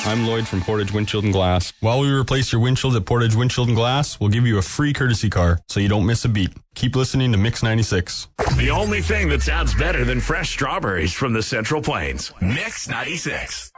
I'm Lloyd from Portage Windshield and Glass. While we replace your windshield at Portage Windshield and Glass, we'll give you a free courtesy car so you don't miss a beat. Keep listening to Mix 96. The only thing that sounds better than fresh strawberries from the Central Plains. Mix 96.